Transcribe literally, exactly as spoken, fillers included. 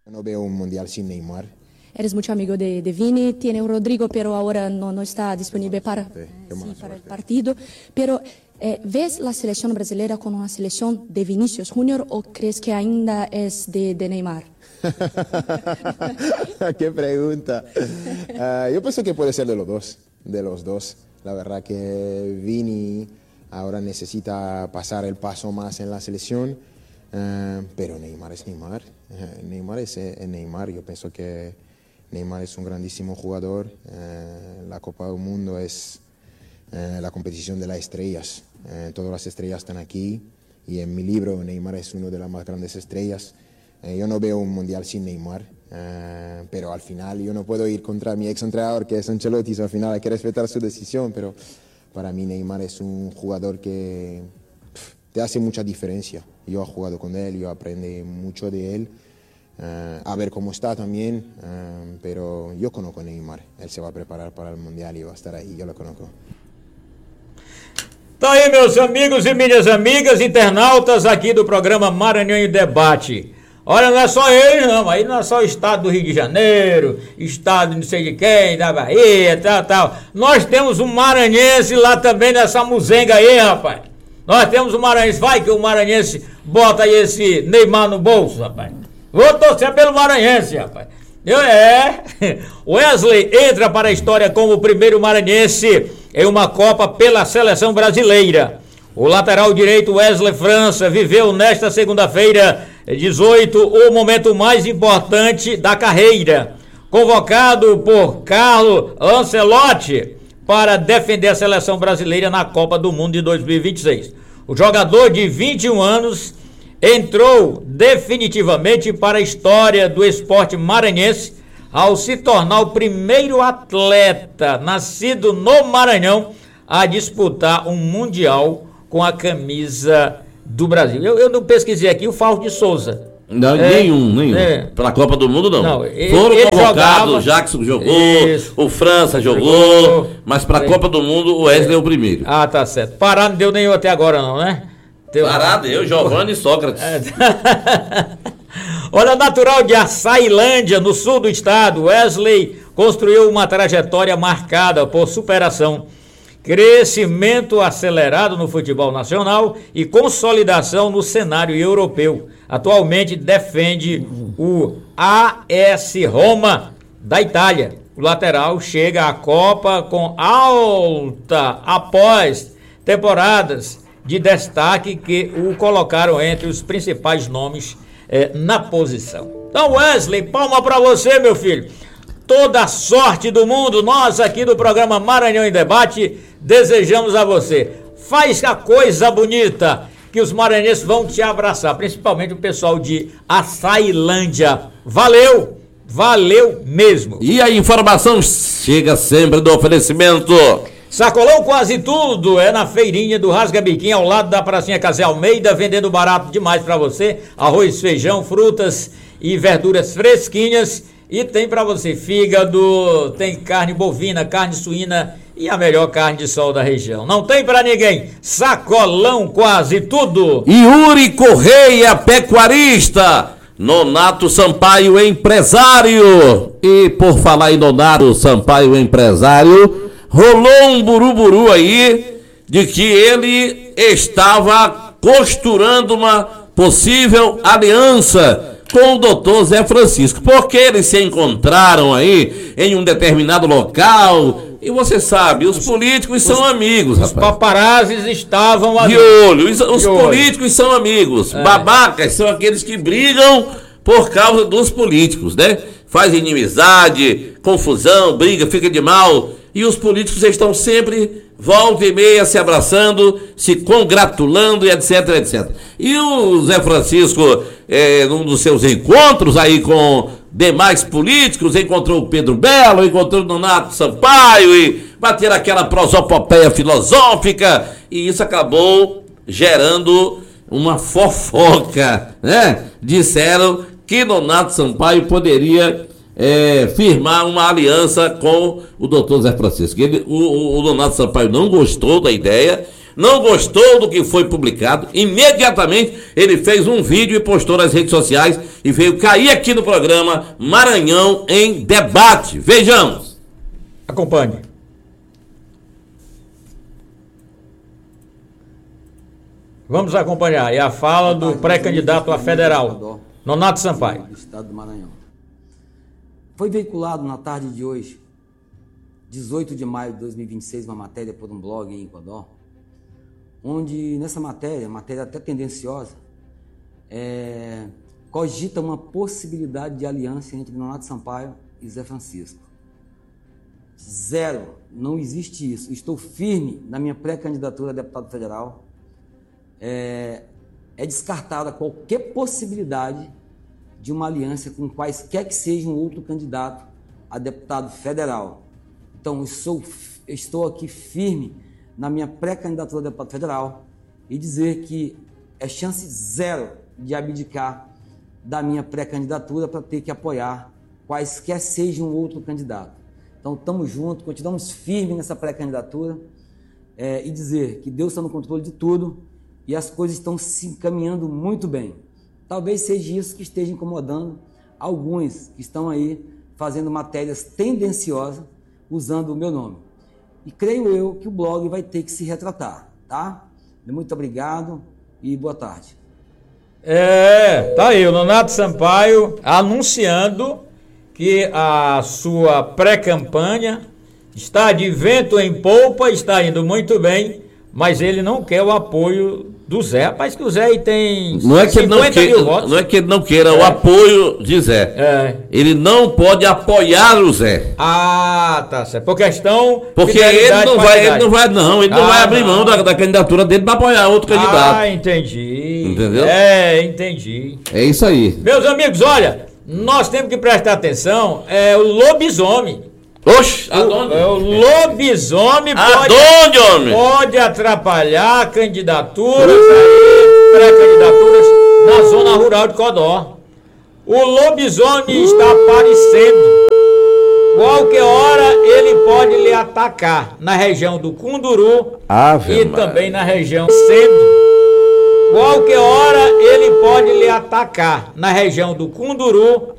No veo un mundial sin Neymar. Eres mucho amigo de, de Vini, tiene Rodrigo, pero ahora no, no está disponible para, Sí, sí, para el partido. Pero, eh, ¿ves la selección brasileña con una selección de Vinicius Junior o crees que ainda es de, de Neymar? Qué pregunta. Uh, yo pienso que puede ser de los dos, de los dos. La verdad que Vini ahora necesita pasar el paso más en la selección, uh, pero Neymar es Neymar. Uh, Neymar es, es Neymar. Yo pienso que Neymar es un grandísimo jugador. Uh, la Copa del Mundo es uh, la competición de las estrellas. Uh, todas las estrellas están aquí y en mi libro Neymar es una de las más grandes estrellas. Uh, yo no veo un mundial sin Neymar, uh, pero al final yo no puedo ir contra mi ex entrenador que es Ancelotti, so al final hay que respetar su decisión, pero para mí Neymar es un jugador que pff, te hace mucha diferencia. Yo he jugado con él, yo aprendí mucho de él, uh, a ver cómo está también, uh, pero yo conozco a Neymar, él se va a preparar para el mundial y va a estar ahí, yo lo conozco. Tá aí, meus amigos e minhas amigas, internautas aqui do programa Maranhão em Debate. Olha, não é só eles não, aí não é só o estado do Rio de Janeiro, estado de não sei de quem, da Bahia, tal, tal. Nós temos um maranhense lá também nessa muzenga aí, rapaz. Nós temos um maranhense, vai que o maranhense bota aí esse Neymar no bolso, rapaz. Vou torcer pelo maranhense, rapaz. Eu, é, Wesley entra para a história como o primeiro maranhense em uma Copa pela seleção brasileira. O lateral direito Wesley França viveu nesta segunda-feira, dezoito, o momento mais importante da carreira. Convocado por Carlo Ancelotti para defender a seleção brasileira na Copa do Mundo de dois mil e vinte e seis. O jogador de vinte e um anos entrou definitivamente para a história do esporte maranhense ao se tornar o primeiro atleta nascido no Maranhão a disputar um mundial com a camisa do Brasil. Eu, eu não pesquisei aqui o Fausto de Souza. Não, é, nenhum, nenhum. É. Para a Copa do Mundo, não. não ele, Foram ele convocados, o Jackson jogou, isso. o França jogou, jogou mas para a Copa do Mundo o Wesley é. é o primeiro. Ah, tá certo. Pará não deu nenhum até agora, não, né? Deu... Pará deu, Giovanni e Sócrates. É. Olha, natural de Açailândia, no sul do estado, Wesley construiu uma trajetória marcada por superação, crescimento acelerado no futebol nacional e consolidação no cenário europeu. Atualmente defende o A S Roma da Itália. O lateral chega à Copa com alta após temporadas de destaque que o colocaram entre os principais nomes eh, na posição. Então, Wesley, palma para você, meu filho. Toda a sorte do mundo, nós aqui do programa Maranhão em Debate desejamos a você. Faz a coisa bonita que os maranhenses vão te abraçar, principalmente o pessoal de Açailândia. Valeu, valeu mesmo. E a informação chega sempre do oferecimento. Sacolão Quase Tudo é na feirinha do Rasga Biquinho, ao lado da pracinha Casé Almeida, vendendo barato demais para você, arroz, feijão, frutas e verduras fresquinhas, e tem para você fígado, tem carne bovina, carne suína e a melhor carne de sol da região. Não tem para ninguém. Sacolão Quase Tudo. Yuri Correia, pecuarista. Nonato Sampaio, empresário. E por falar em Nonato Sampaio, empresário, rolou um buruburu aí de que ele estava costurando uma possível aliança com o doutor Zé Francisco, porque eles se encontraram aí em um determinado local, e você sabe, os políticos os, são amigos, os rapaz. Paparazzis estavam ali. De olho, os, os políticos são amigos, é. Babacas são aqueles que brigam por causa dos políticos, né? Faz inimizade, confusão, briga, fica de mal. E os políticos estão sempre, volta e meia, se abraçando, se congratulando e etc, etcétera. E o Zé Francisco, é, num dos seus encontros aí com demais políticos, encontrou o Pedro Belo, encontrou o Nonato Sampaio e bateram aquela prosopopeia filosófica, e isso acabou gerando uma fofoca, né? Disseram que Nonato Sampaio poderia É, firmar uma aliança com o doutor Zé Francisco. Ele, o, o, o Nonato Sampaio não gostou da ideia, não gostou do que foi publicado, imediatamente ele fez um vídeo e postou nas redes sociais e veio cair aqui no programa Maranhão em Debate. Vejamos. Acompanhe. Vamos acompanhar. É a fala do pré-candidato a federal, Nonato Sampaio. Do estado do Maranhão. Foi veiculado na tarde de hoje, dezoito de maio de dois mil e vinte e seis, uma matéria por um blog em Codó, onde nessa matéria, matéria até tendenciosa, é, cogita uma possibilidade de aliança entre Nonato Sampaio e Zé Francisco. Zero, não existe isso. Estou firme na minha pré-candidatura a deputado federal. É, é descartada qualquer possibilidade de uma aliança com quaisquer que seja um outro candidato a deputado federal. Então, eu sou, estou aqui firme na minha pré-candidatura a deputado federal e dizer que é chance zero de abdicar da minha pré-candidatura para ter que apoiar quaisquer seja um outro candidato. Então, estamos juntos, continuamos firmes nessa pré-candidatura é, e dizer que Deus está no controle de tudo e as coisas estão se encaminhando muito bem. Talvez seja isso que esteja incomodando alguns que estão aí fazendo matérias tendenciosas usando o meu nome. E creio eu que o blog vai ter que se retratar, tá? Muito obrigado e boa tarde. É, tá aí o Nonato Sampaio anunciando que a sua pré-campanha está de vento em polpa, está indo muito bem, mas ele não quer o apoio do Zé. Rapaz, que o Zé aí tem não é que ele não queira, mil votos. Não é que ele não queira é. o apoio de Zé. É. Ele não pode apoiar o Zé. Ah, tá certo. Por questão... Porque ele não, vai, ele não vai, não. Ele não ah, vai abrir não. mão da, da candidatura dele para apoiar outro candidato. Ah, entendi. Entendeu? É, entendi. É isso aí. Meus amigos, olha, nós temos que prestar atenção, é o lobisomem. Oxe, aonde? O, o lobisomem pode, aonde, homem? pode atrapalhar candidaturas, aí, pré-candidaturas na zona rural de Codó. O lobisomem está aparecendo. Qualquer hora ele pode lhe atacar na região do Cunduru Ave e Maria. também na região Sendo. Qualquer hora ele pode lhe atacar na região do Cunduru